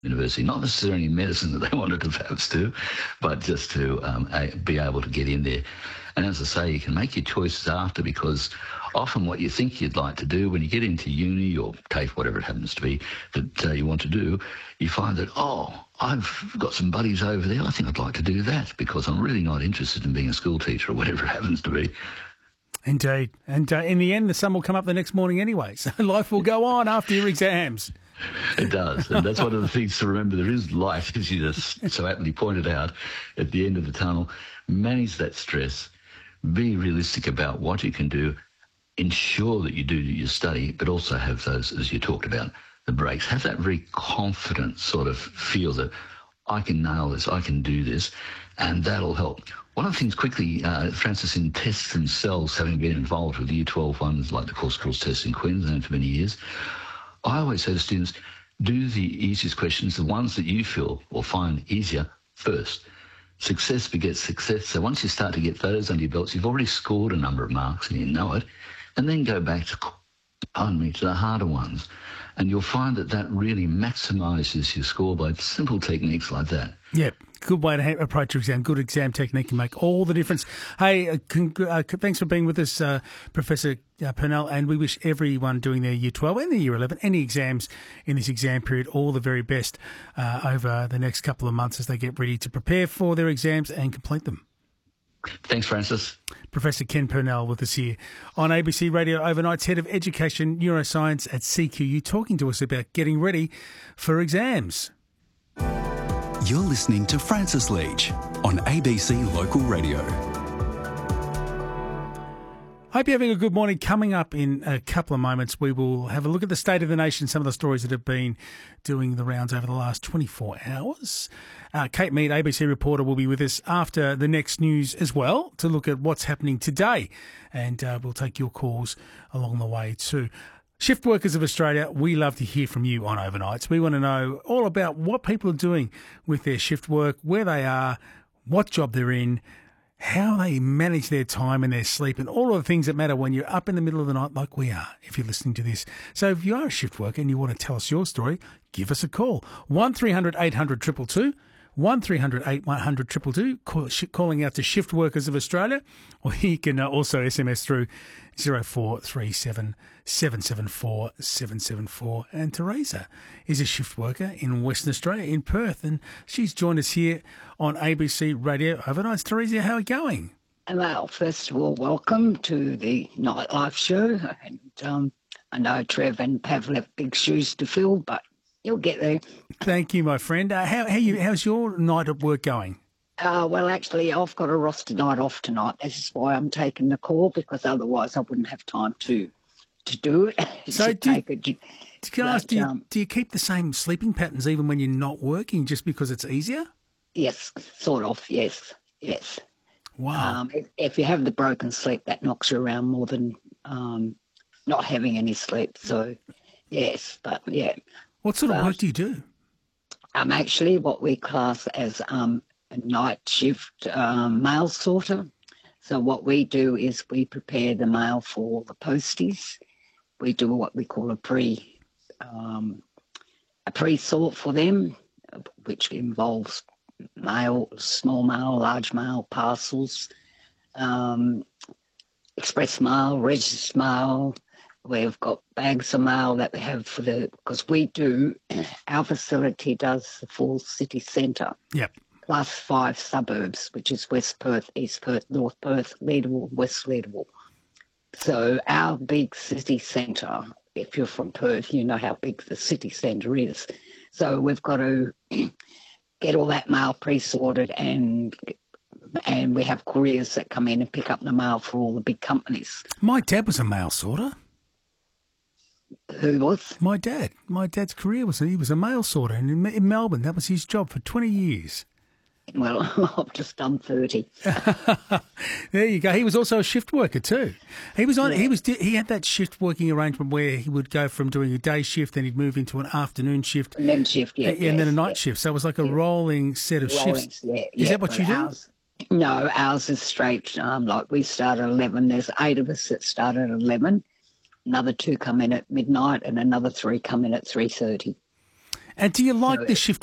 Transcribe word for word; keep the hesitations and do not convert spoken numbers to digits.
university, not necessarily medicine that they wanted to perhaps do, but just to um, a, be able to get in there. And as I say, you can make your choices after, because often what you think you'd like to do when you get into uni or TAFE, whatever it happens to be, that uh, you want to do, you find that, oh, I've got some buddies over there, I think I'd like to do that because I'm really not interested in being a school teacher or whatever it happens to be. Indeed. And uh, in the end, the sun will come up the next morning anyway, so life will go on after your exams. It does, and that's one of the things to remember. There is light, as you just so aptly pointed out, at the end of the tunnel. Manage that stress. Be realistic about what you can do. Ensure that you do your study, but also have those, as you talked about, the breaks. Have that very confident sort of feel that I can nail this, I can do this, and that'll help. One of the things quickly, uh, Francis, in tests themselves, having been involved with the Year twelve ones, like the Course Skills test in Queensland for many years, I always say to students, do the easiest questions, the ones that you feel or find easier, first. Success begets success. So once you start to get those under your belts, you've already scored a number of marks and you know it, and then go back to, pardon me, to the harder ones. And you'll find that that really maximises your score by simple techniques like that. Yep. Good way to ha- approach your exam. Good exam technique can make all the difference. Hey, uh, con- uh, thanks for being with us, uh, Professor uh, Purnell, and we wish everyone doing their Year twelve and their Year eleven, any exams in this exam period, all the very best uh, over the next couple of months as they get ready to prepare for their exams and complete them. Thanks, Francis. Professor Ken Purnell with us here on A B C Radio Overnight's Head of Education Neuroscience at C Q U, talking to us about getting ready for exams. You're listening to Francis Leach on A B C Local Radio. Hope you're having a good morning. Coming up in a couple of moments, we will have a look at the state of the nation, some of the stories that have been doing the rounds over the last twenty-four hours. Uh, Kate Mead, A B C reporter, will be with us after the next news as well to look at what's happening today. And uh, we'll take your calls along the way too. Shift Workers of Australia, we love to hear from you on overnights. We want to know all about what people are doing with their shift work, where they are, what job they're in, how they manage their time and their sleep, and all of the things that matter when you're up in the middle of the night like we are, if you're listening to this. So if you are a shift worker and you want to tell us your story, give us a call. one three hundred eight hundred two two two, one three hundred eight hundred two two two, call, calling out to Shift Workers of Australia, or you can uh, also S M S through zero four three seven seven seven four seven seven four. And Teresa is a shift worker in Western Australia, in Perth, and she's joined us here on A B C Radio Overnights. Teresa, how are you going? Well, first of all, welcome to the Nightlife Show. And um, I know Trev and Pav left big shoes to fill, but you'll get there. Thank you, my friend. Uh, how, how you? How's your night at work going? Uh, well, actually, I've got a roster night off tonight. This is why I'm taking the call, because otherwise I wouldn't have time to to do it. So to do, take it. Can I ask, do you, um, do you keep the same sleeping patterns even when you're not working, just because it's easier? Yes, sort of, yes, yes. Wow. Um, if, if you have the broken sleep, that knocks you around more than um, not having any sleep. So, yes, but yeah. What sort of but, work do you do? I'm actually what we class as um, a night shift um, mail sorter. So what we do is we prepare the mail for the posties. We do what we call a pre um, a pre-sort for them, which involves mail, small mail, large mail, parcels, um, express mail, registered mail. We've got bags of mail that we have for the, because we do, our facility does the full city centre. Yep. Plus five suburbs, which is West Perth, East Perth, North Perth, Leederville, West Leederville. So our big city centre, if you're from Perth, you know how big the city centre is. So we've got to get all that mail pre-sorted, and and we have couriers that come in and pick up the mail for all the big companies. My dad was a mail sorter. Who was? My dad. My dad's career was, he was a mail sorter in, in Melbourne. That was his job for twenty years. Well, I've just done thirty. There you go. He was also a shift worker too. He was on. Yeah. He was. He had that shift working arrangement where he would go from doing a day shift, then he'd move into an afternoon shift, And then shift, yeah, and, yes, then a night yes. shift. So it was like a Yeah. rolling set of Rolling, shifts. yeah, Is yeah, that what but you do? ours, No, ours is straight. Um, like we start at eleven. There's eight of us that start at eleven. Another two come in at midnight, and another three come in at three thirty. And do you like So the shift